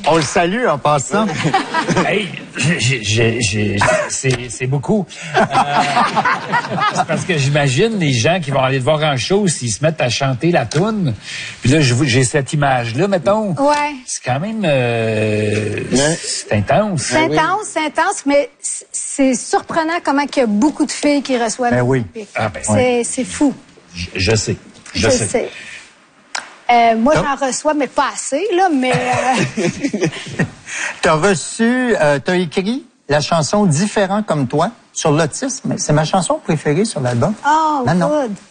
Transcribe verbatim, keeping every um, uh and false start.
On le salue en passant. Hey, j'ai, j'ai, j'ai, c'est, c'est beaucoup. Euh, c'est parce que j'imagine les gens qui vont aller te voir en show, s'ils se mettent à chanter la toune. Puis là, je, j'ai cette image-là, mettons. Ouais. C'est quand même... Euh, ouais. C'est intense. C'est ben intense, oui. c'est intense, mais c'est surprenant comment il y a beaucoup de filles qui reçoivent ben les oui. Ah ben c'est, ouais. c'est fou. Je, je sais. Je, je sais. sais. Euh, moi, Donc, j'en reçois, mais pas assez, là, mais... Euh... T'as reçu, euh, t'as écrit la chanson « Différent comme toi » sur l'autisme. C'est ma chanson préférée sur l'album. Oh, non, non. good.